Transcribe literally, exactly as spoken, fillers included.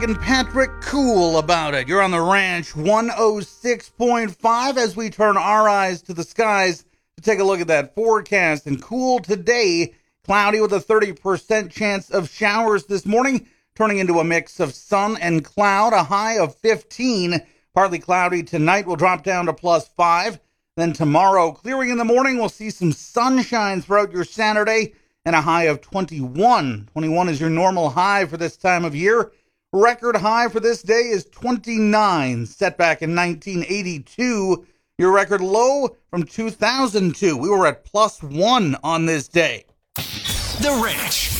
and Patrick cool about it. You're on the Ranch one oh six point five as we turn our eyes to the skies to take a look at that forecast. And cool today, cloudy with a thirty percent chance of showers this morning, turning into a mix of sun and cloud, a high of fifteen. Partly cloudy tonight, will drop down to plus five. Then tomorrow, clearing in the morning, we'll see some sunshine throughout your Saturday and a high of twenty-one. twenty-one is your normal high for this time of year. Record high for this day is twenty-nine, set back in nineteen eighty-two. Your record low from two thousand two. We were at plus one on this day. The Ranch